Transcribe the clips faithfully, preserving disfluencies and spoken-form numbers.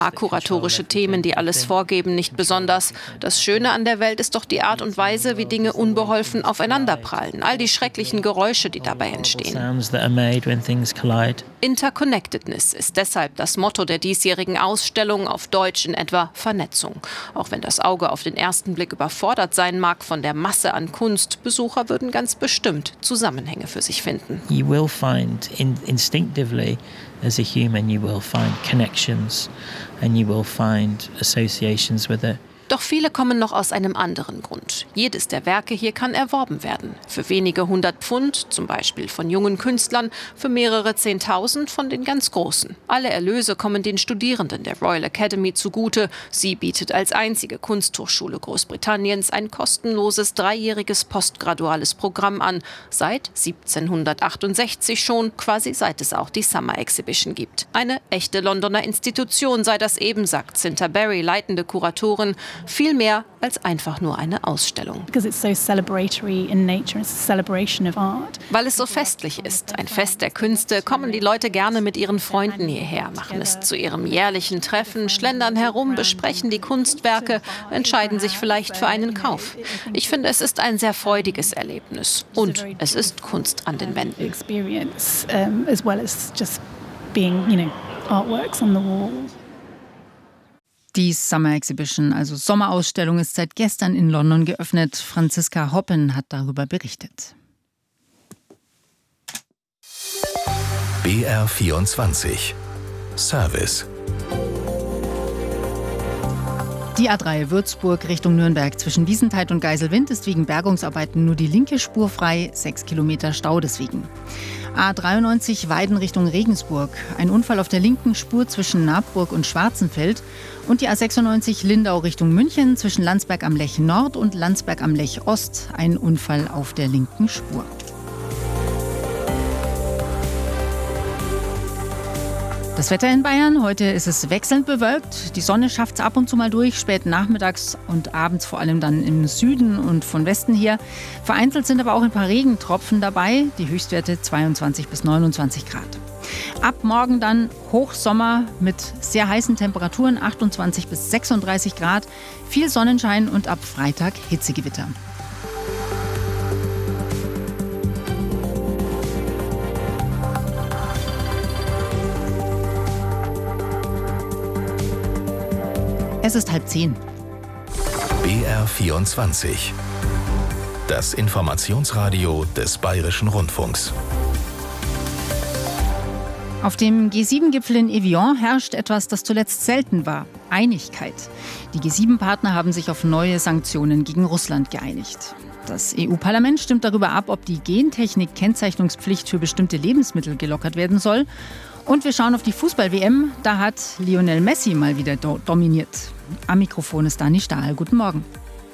kuratorische Themen, die alles vorgeben, nicht besonders. Das Schöne an der Welt ist doch die Art und Weise, wie Dinge unbeholfen aufeinanderprallen. All die schrecklichen Geräusche, die dabei entstehen. Interconnectedness ist deshalb das Motto der diesjährigen Ausstellung, auf Deutsch in etwa Vernetzung. Auch wenn das Auge auf den ersten Blick überfordert sein mag von der Masse an Kunst, Besucher würden ganz bestimmt Zusammenhänge für sich finden. You will find in, instinctively as a human you will find connections and you will find associations with it. Doch viele kommen noch aus einem anderen Grund. Jedes der Werke hier kann erworben werden. Für wenige hundert Pfund, zum Beispiel von jungen Künstlern, für mehrere Zehntausend von den ganz Großen. Alle Erlöse kommen den Studierenden der Royal Academy zugute. Sie bietet als einzige Kunsthochschule Großbritanniens ein kostenloses dreijähriges postgraduales Programm an. Seit siebzehnhundertachtundsechzig schon, quasi seit es auch die Summer Exhibition gibt. Eine echte Londoner Institution sei das eben, sagt Cinta Berry, leitende Kuratorin. Viel mehr als einfach nur eine Ausstellung. Weil es so festlich ist, ein Fest der Künste, kommen die Leute gerne mit ihren Freunden hierher, machen es zu ihrem jährlichen Treffen, schlendern herum, besprechen die Kunstwerke, entscheiden sich vielleicht für einen Kauf. Ich finde, es ist ein sehr freudiges Erlebnis und es ist Kunst an den Wänden. Die Summer Exhibition, also Sommerausstellung, ist seit gestern in London geöffnet. Franziska Hoppen hat darüber berichtet. B R vierundzwanzig Service. Die A drei Würzburg Richtung Nürnberg zwischen Wiesenthal und Geiselwind ist wegen Bergungsarbeiten nur die linke Spur frei, sechs Kilometer Stau deswegen. A dreiundneunzig Weiden Richtung Regensburg, ein Unfall auf der linken Spur zwischen Nabburg und Schwarzenfeld und die A sechsundneunzig Lindau Richtung München zwischen Landsberg am Lech Nord und Landsberg am Lech Ost, ein Unfall auf der linken Spur. Das Wetter in Bayern, heute ist es wechselnd bewölkt. Die Sonne schafft es ab und zu mal durch, spät nachmittags und abends vor allem dann im Süden und von Westen her. Vereinzelt sind aber auch ein paar Regentropfen dabei, die Höchstwerte zweiundzwanzig bis neunundzwanzig Grad. Ab morgen dann Hochsommer mit sehr heißen Temperaturen, achtundzwanzig bis sechsunddreißig Grad, viel Sonnenschein und ab Freitag Hitzegewitter. Es ist halb zehn. B R vierundzwanzig. Das Informationsradio des Bayerischen Rundfunks. Auf dem G sieben Gipfel in Evian herrscht etwas, das zuletzt selten war: Einigkeit. Die G sieben Partner haben sich auf neue Sanktionen gegen Russland geeinigt. Das E U-Parlament stimmt darüber ab, ob die Gentechnik-Kennzeichnungspflicht für bestimmte Lebensmittel gelockert werden soll. Und wir schauen auf die Fußball-W M. Da hat Lionel Messi mal wieder do- dominiert. Am Mikrofon ist Dani Stahl. Guten Morgen.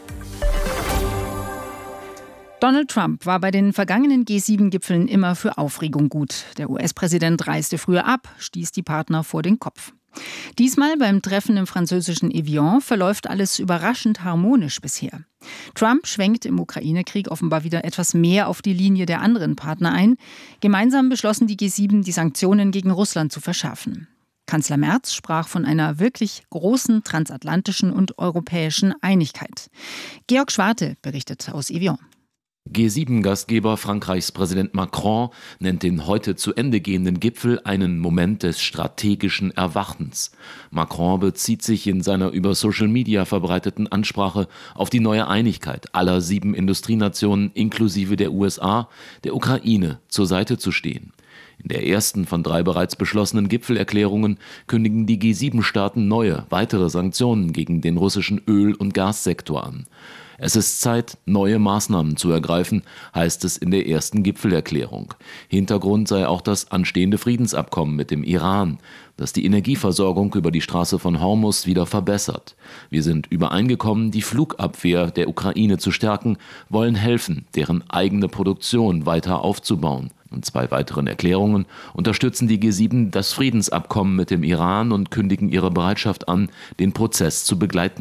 Donald Trump war bei den vergangenen G sieben Gipfeln immer für Aufregung gut. Der U S-Präsident reiste früher ab, stieß die Partner vor den Kopf. Diesmal beim Treffen im französischen Evian verläuft alles überraschend harmonisch bisher. Trump schwenkt im Ukraine-Krieg offenbar wieder etwas mehr auf die Linie der anderen Partner ein. Gemeinsam beschlossen die G sieben, die Sanktionen gegen Russland zu verschärfen. Kanzler Merz sprach von einer wirklich großen transatlantischen und europäischen Einigkeit. Georg Schwarte berichtet aus Evian. G sieben Gastgeber Frankreichs Präsident Macron nennt den heute zu Ende gehenden Gipfel einen Moment des strategischen Erwachens. Macron bezieht sich in seiner über Social Media verbreiteten Ansprache auf die neue Einigkeit aller sieben Industrienationen inklusive der U S A, der Ukraine zur Seite zu stehen. In der ersten von drei bereits beschlossenen Gipfelerklärungen kündigen die G sieben Staaten neue, weitere Sanktionen gegen den russischen Öl- und Gassektor an. Es ist Zeit, neue Maßnahmen zu ergreifen, heißt es in der ersten Gipfelerklärung. Hintergrund sei auch das anstehende Friedensabkommen mit dem Iran, das die Energieversorgung über die Straße von Hormuz wieder verbessert. Wir sind übereingekommen, die Flugabwehr der Ukraine zu stärken, wollen helfen, deren eigene Produktion weiter aufzubauen. In zwei weiteren Erklärungen unterstützen die G sieben das Friedensabkommen mit dem Iran und kündigen ihre Bereitschaft an, den Prozess zu begleiten.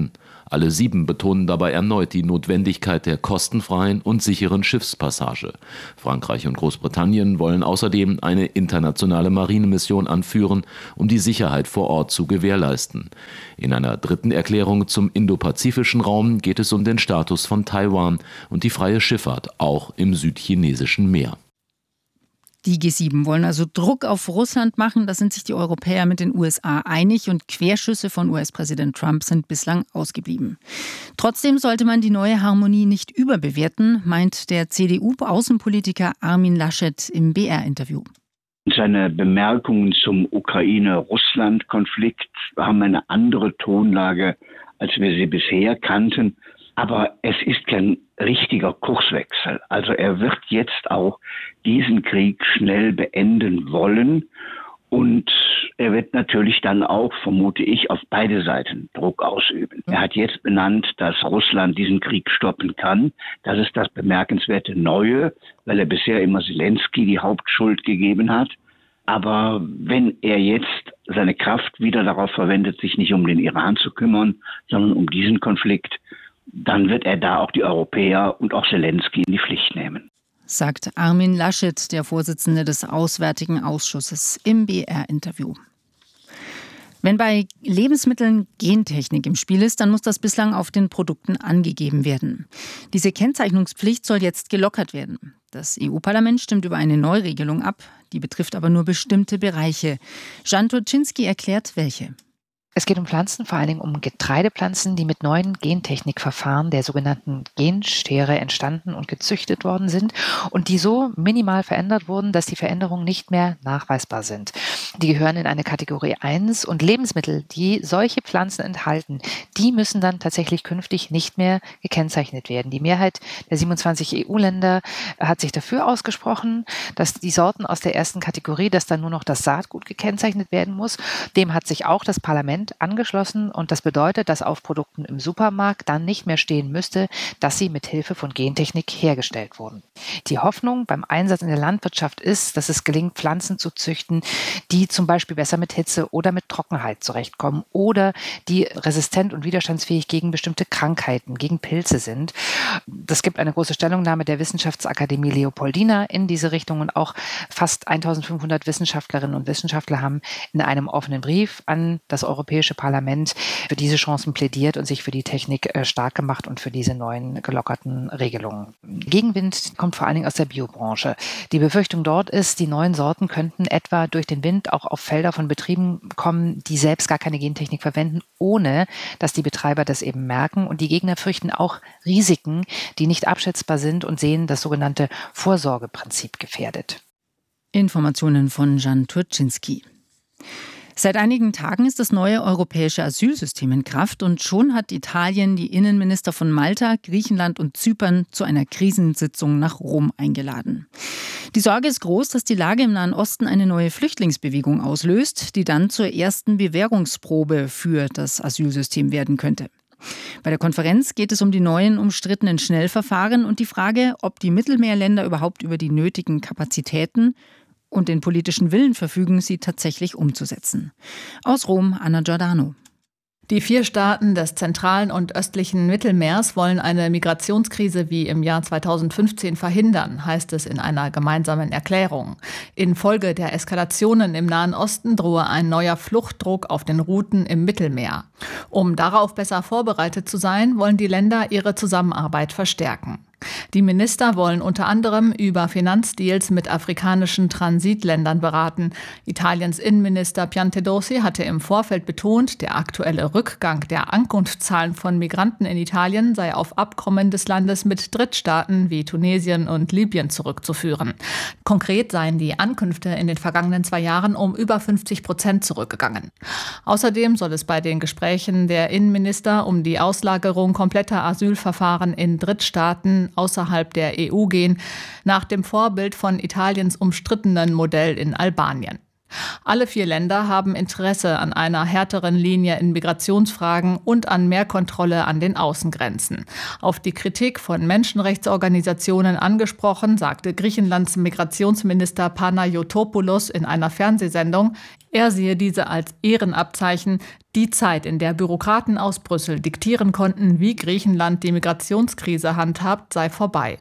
Alle sieben betonen dabei erneut die Notwendigkeit der kostenfreien und sicheren Schiffspassage. Frankreich und Großbritannien wollen außerdem eine internationale Marinemission anführen, um die Sicherheit vor Ort zu gewährleisten. In einer dritten Erklärung zum indopazifischen Raum geht es um den Status von Taiwan und die freie Schifffahrt, auch im südchinesischen Meer. Die G sieben wollen also Druck auf Russland machen. Da sind sich die Europäer mit den U S A einig und Querschüsse von U S-Präsident Trump sind bislang ausgeblieben. Trotzdem sollte man die neue Harmonie nicht überbewerten, meint der C D U-Außenpolitiker Armin Laschet im B R-Interview. Seine Bemerkungen zum Ukraine-Russland-Konflikt haben eine andere Tonlage, als wir sie bisher kannten. Aber es ist kein richtiger Kurswechsel. Also er wird jetzt auch diesen Krieg schnell beenden wollen. Und er wird natürlich dann auch, vermute ich, auf beide Seiten Druck ausüben. Er hat jetzt benannt, dass Russland diesen Krieg stoppen kann. Das ist das bemerkenswerte Neue, weil er bisher immer Zelensky die Hauptschuld gegeben hat. Aber wenn er jetzt seine Kraft wieder darauf verwendet, sich nicht um den Iran zu kümmern, sondern um diesen Konflikt, dann wird er da auch die Europäer und auch Zelensky in die Pflicht nehmen. Sagt Armin Laschet, der Vorsitzende des Auswärtigen Ausschusses im B R-Interview. Wenn bei Lebensmitteln Gentechnik im Spiel ist, dann muss das bislang auf den Produkten angegeben werden. Diese Kennzeichnungspflicht soll jetzt gelockert werden. Das E U-Parlament stimmt über eine Neuregelung ab, die betrifft aber nur bestimmte Bereiche. Jan Turczynski erklärt, welche. Es geht um Pflanzen, vor allen Dingen um Getreidepflanzen, die mit neuen Gentechnikverfahren der sogenannten Genschere entstanden und gezüchtet worden sind und die so minimal verändert wurden, dass die Veränderungen nicht mehr nachweisbar sind. Die gehören in eine Kategorie eins und Lebensmittel, die solche Pflanzen enthalten, die müssen dann tatsächlich künftig nicht mehr gekennzeichnet werden. Die Mehrheit der siebenundzwanzig E U-Länder hat sich dafür ausgesprochen, dass die Sorten aus der ersten Kategorie, dass dann nur noch das Saatgut gekennzeichnet werden muss. Dem hat sich auch das Parlament angeschlossen und das bedeutet, dass auf Produkten im Supermarkt dann nicht mehr stehen müsste, dass sie mit Hilfe von Gentechnik hergestellt wurden. Die Hoffnung beim Einsatz in der Landwirtschaft ist, dass es gelingt, Pflanzen zu züchten, die zum Beispiel besser mit Hitze oder mit Trockenheit zurechtkommen oder die resistent und widerstandsfähig gegen bestimmte Krankheiten, gegen Pilze sind. Das gibt eine große Stellungnahme der Wissenschaftsakademie Leopoldina in diese Richtung und auch fast eintausendfünfhundert Wissenschaftlerinnen und Wissenschaftler haben in einem offenen Brief an das Europäische Parlament für diese Chancen plädiert und sich für die Technik stark gemacht und für diese neuen gelockerten Regelungen. Gegenwind kommt vor allen Dingen aus der Biobranche. Die Befürchtung dort ist, die neuen Sorten könnten etwa durch den Wind auch auf Felder von Betrieben kommen, die selbst gar keine Gentechnik verwenden, ohne dass die Betreiber das eben merken. Und die Gegner fürchten auch Risiken, die nicht abschätzbar sind und sehen das sogenannte Vorsorgeprinzip gefährdet. Informationen von Jan Turczynski. Seit einigen Tagen ist das neue europäische Asylsystem in Kraft und schon hat Italien die Innenminister von Malta, Griechenland und Zypern zu einer Krisensitzung nach Rom eingeladen. Die Sorge ist groß, dass die Lage im Nahen Osten eine neue Flüchtlingsbewegung auslöst, die dann zur ersten Bewährungsprobe für das Asylsystem werden könnte. Bei der Konferenz geht es um die neuen umstrittenen Schnellverfahren und die Frage, ob die Mittelmeerländer überhaupt über die nötigen Kapazitäten und den politischen Willen verfügen, sie tatsächlich umzusetzen. Aus Rom, Anna Giordano. Die vier Staaten des zentralen und östlichen Mittelmeers wollen eine Migrationskrise wie im Jahr zweitausendfünfzehn verhindern, heißt es in einer gemeinsamen Erklärung. Infolge der Eskalationen im Nahen Osten drohe ein neuer Fluchtdruck auf den Routen im Mittelmeer. Um darauf besser vorbereitet zu sein, wollen die Länder ihre Zusammenarbeit verstärken. Die Minister wollen unter anderem über Finanzdeals mit afrikanischen Transitländern beraten. Italiens Innenminister Piantedosi hatte im Vorfeld betont, der aktuelle Rückgang der Ankunftszahlen von Migranten in Italien sei auf Abkommen des Landes mit Drittstaaten wie Tunesien und Libyen zurückzuführen. Konkret seien die Ankünfte in den vergangenen zwei Jahren um über fünfzig Prozent zurückgegangen. Außerdem soll es bei den Gesprächen der Innenminister um die Auslagerung kompletter Asylverfahren in Drittstaaten außerhalb der E U gehen, nach dem Vorbild von Italiens umstrittenen Modell in Albanien. Alle vier Länder haben Interesse an einer härteren Linie in Migrationsfragen und an mehr Kontrolle an den Außengrenzen. Auf die Kritik von Menschenrechtsorganisationen angesprochen, sagte Griechenlands Migrationsminister Panayotopoulos in einer Fernsehsendung, er sehe diese als Ehrenabzeichen. Die Zeit, in der Bürokraten aus Brüssel diktieren konnten, wie Griechenland die Migrationskrise handhabt, sei vorbei.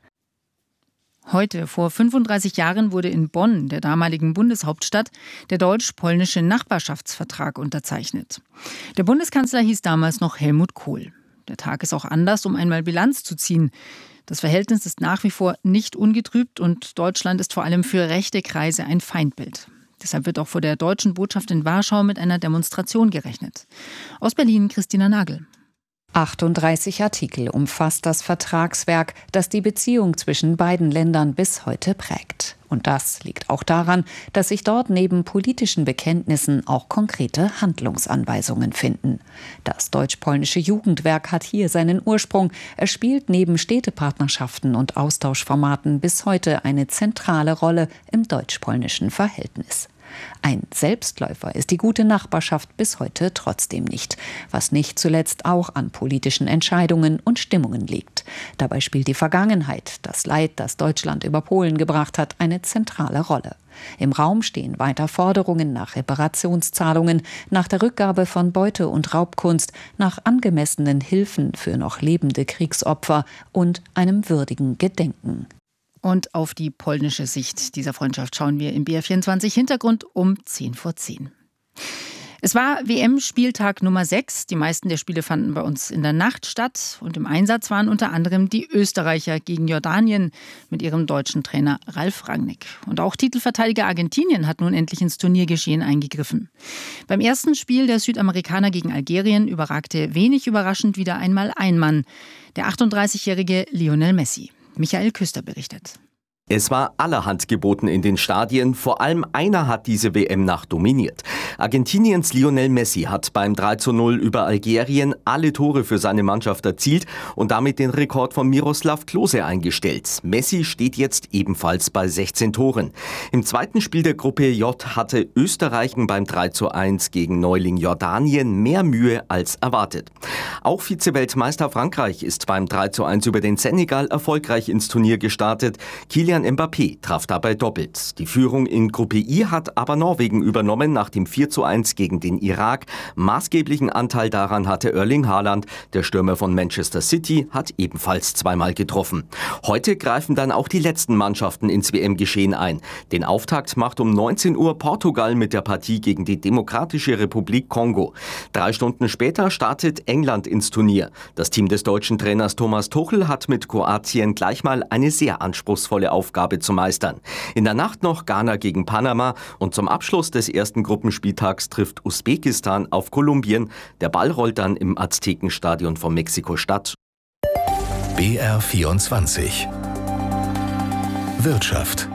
Heute, vor fünfunddreißig Jahren, wurde in Bonn, der damaligen Bundeshauptstadt, der deutsch-polnische Nachbarschaftsvertrag unterzeichnet. Der Bundeskanzler hieß damals noch Helmut Kohl. Der Tag ist auch Anlass, um einmal Bilanz zu ziehen. Das Verhältnis ist nach wie vor nicht ungetrübt und Deutschland ist vor allem für rechte Kreise ein Feindbild. Deshalb wird auch vor der deutschen Botschaft in Warschau mit einer Demonstration gerechnet. Aus Berlin Christina Nagel. achtunddreißig Artikel umfasst das Vertragswerk, das die Beziehung zwischen beiden Ländern bis heute prägt. Und das liegt auch daran, dass sich dort neben politischen Bekenntnissen auch konkrete Handlungsanweisungen finden. Das deutsch-polnische Jugendwerk hat hier seinen Ursprung. Es spielt neben Städtepartnerschaften und Austauschformaten bis heute eine zentrale Rolle im deutsch-polnischen Verhältnis. Ein Selbstläufer ist die gute Nachbarschaft bis heute trotzdem nicht, was nicht zuletzt auch an politischen Entscheidungen und Stimmungen liegt. Dabei spielt die Vergangenheit, das Leid, das Deutschland über Polen gebracht hat, eine zentrale Rolle. Im Raum stehen weiter Forderungen nach Reparationszahlungen, nach der Rückgabe von Beute- und Raubkunst, nach angemessenen Hilfen für noch lebende Kriegsopfer und einem würdigen Gedenken. Und auf die polnische Sicht dieser Freundschaft schauen wir im B R vierundzwanzig Hintergrund um zehn vor zehn. Es war W M-Spieltag Nummer sechs. Die meisten der Spiele fanden bei uns in der Nacht statt. Und im Einsatz waren unter anderem die Österreicher gegen Jordanien mit ihrem deutschen Trainer Ralf Rangnick. Und auch Titelverteidiger Argentinien hat nun endlich ins Turniergeschehen eingegriffen. Beim ersten Spiel der Südamerikaner gegen Algerien überragte wenig überraschend wieder einmal ein Mann, der achtunddreißigjährige Lionel Messi. Michael Küster berichtet. Es war allerhand geboten in den Stadien, vor allem einer hat diese W M-Nacht dominiert. Argentiniens Lionel Messi hat beim drei zu null über Algerien alle Tore für seine Mannschaft erzielt und damit den Rekord von Miroslav Klose eingestellt. Messi steht jetzt ebenfalls bei sechzehn Toren. Im zweiten Spiel der Gruppe J hatte Österreich beim drei zu eins gegen Neuling Jordanien mehr Mühe als erwartet. Auch Vize-Weltmeister Frankreich ist beim drei zu eins über den Senegal erfolgreich ins Turnier gestartet. Kylian Mbappé traf dabei doppelt. Die Führung in Gruppe I hat aber Norwegen übernommen nach dem vier zu eins gegen den Irak. Maßgeblichen Anteil daran hatte Erling Haaland. Der Stürmer von Manchester City hat ebenfalls zweimal getroffen. Heute greifen dann auch die letzten Mannschaften ins W M-Geschehen ein. Den Auftakt macht um neunzehn Uhr Portugal mit der Partie gegen die Demokratische Republik Kongo. Drei Stunden später startet England ins Turnier. Das Team des deutschen Trainers Thomas Tuchel hat mit Kroatien gleich mal eine sehr anspruchsvolle Aufgabe Aufgabe zu meistern. In der Nacht noch Ghana gegen Panama und zum Abschluss des ersten Gruppenspieltags trifft Usbekistan auf Kolumbien. Der Ball rollt dann im Aztekenstadion von Mexiko-Stadt. B R vierundzwanzig Wirtschaft.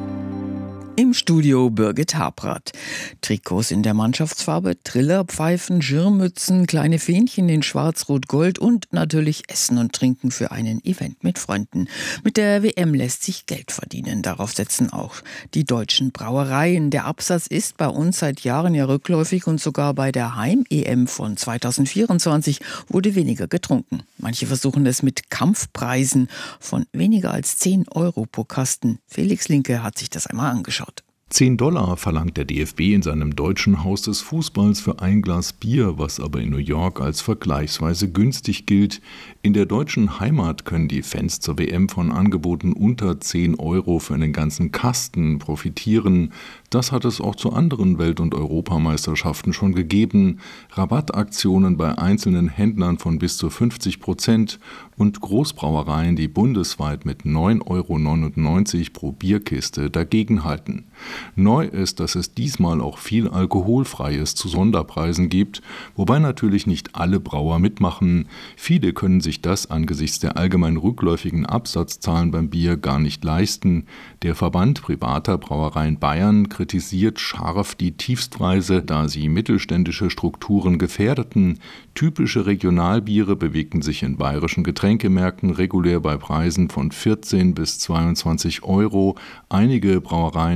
Im Studio Birgit Habrath. Trikots in der Mannschaftsfarbe, Trillerpfeifen, Schirmmützen, kleine Fähnchen in Schwarz-Rot-Gold und natürlich Essen und Trinken für einen Event mit Freunden. Mit der W M lässt sich Geld verdienen. Darauf setzen auch die deutschen Brauereien. Der Absatz ist bei uns seit Jahren ja rückläufig und sogar bei der Heim-E M von zweitausendvierundzwanzig wurde weniger getrunken. Manche versuchen es mit Kampfpreisen von weniger als zehn Euro pro Kasten. Felix Linke hat sich das einmal angeschaut. zehn Dollar verlangt der D F B in seinem deutschen Haus des Fußballs für ein Glas Bier, was aber in New York als vergleichsweise günstig gilt. In der deutschen Heimat können die Fans zur W M von Angeboten unter zehn Euro für einen ganzen Kasten profitieren. Das hat es auch zu anderen Welt- und Europameisterschaften schon gegeben. Rabattaktionen bei einzelnen Händlern von bis zu fünfzig Prozent und Großbrauereien, die bundesweit mit neun Euro neunundneunzig pro Bierkiste dagegenhalten. Neu ist, dass es diesmal auch viel Alkoholfreies zu Sonderpreisen gibt, wobei natürlich nicht alle Brauer mitmachen. Viele können sich das angesichts der allgemein rückläufigen Absatzzahlen beim Bier gar nicht leisten. Der Verband privater Brauereien Bayern kritisiert scharf die Tiefstpreise, da sie mittelständische Strukturen gefährdeten. Typische Regionalbiere bewegten sich in bayerischen Getränkemärkten regulär bei Preisen von vierzehn bis zweiundzwanzig Euro. Einige Brauereien im Freistaat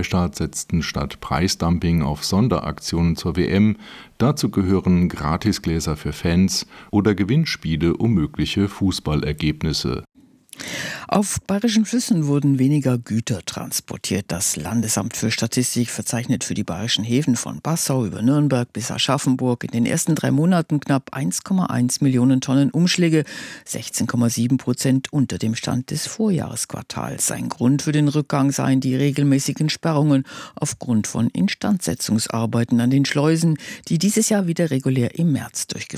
Fußballstaat setzten statt Preisdumping auf Sonderaktionen zur W M. Dazu gehören Gratisgläser für Fans oder Gewinnspiele um mögliche Fußballergebnisse. Auf bayerischen Flüssen wurden weniger Güter transportiert. Das Landesamt für Statistik verzeichnet für die bayerischen Häfen von Passau über Nürnberg bis Aschaffenburg in den ersten drei Monaten knapp eins Komma eins Millionen Tonnen Umschläge, sechzehn Komma sieben Prozent unter dem Stand des Vorjahresquartals. Ein Grund für den Rückgang seien die regelmäßigen Sperrungen aufgrund von Instandsetzungsarbeiten an den Schleusen, die dieses Jahr wieder regulär im März durchgeführt